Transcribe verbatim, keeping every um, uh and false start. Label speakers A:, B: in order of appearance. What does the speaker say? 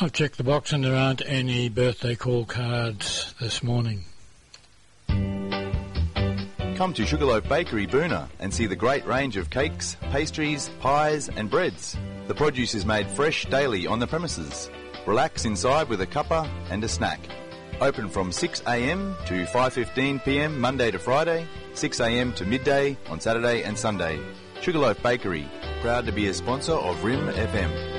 A: I've checked the box and there aren't any birthday call cards this morning.
B: Come to Sugarloaf Bakery, Boona, and see the great range of cakes, pastries, pies and breads. The produce is made fresh daily on the premises. Relax inside with a cuppa and a snack. Open from six a m to five fifteen p m Monday to Friday, six a m to midday on Saturday and Sunday. Sugarloaf Bakery, proud to be a sponsor of R I M F M.